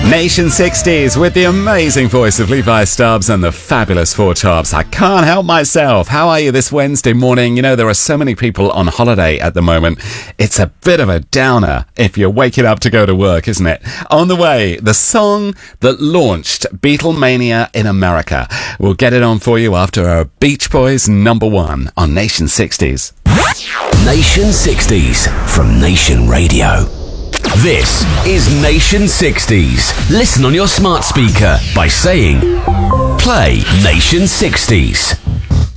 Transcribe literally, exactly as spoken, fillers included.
Nation sixties with the amazing voice of Levi Stubbs and the fabulous Four Tops. I can't help myself. How are you this Wednesday morning? You know, there are so many people on holiday at the moment. It's a bit of a downer if you're waking up to go to work, isn't it? On the way, the song that launched Beatlemania in America. We'll get it on for you after our Beach Boys number one on Nation sixties. Nation sixties from Nation Radio. This is Nation sixties. Listen on your smart speaker by saying, play Nation sixties.